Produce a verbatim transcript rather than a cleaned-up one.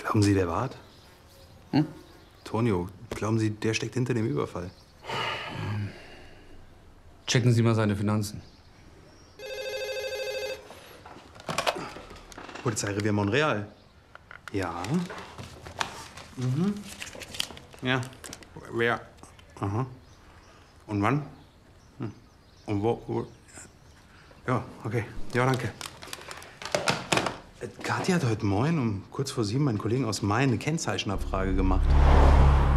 Glauben Sie, der war's? Hm? Tonio, glauben Sie, der steckt hinter dem Überfall? Checken Sie mal seine Finanzen. Polizeirevier Monreal. Ja. Mhm. Ja. Wer? Aha. Und wann? Hm. Und wo, wo? Ja, okay. Ja, danke. Äh, Kathi hat heute Morgen um kurz vor sieben meinen Kollegen aus Main eine Kennzeichenabfrage gemacht.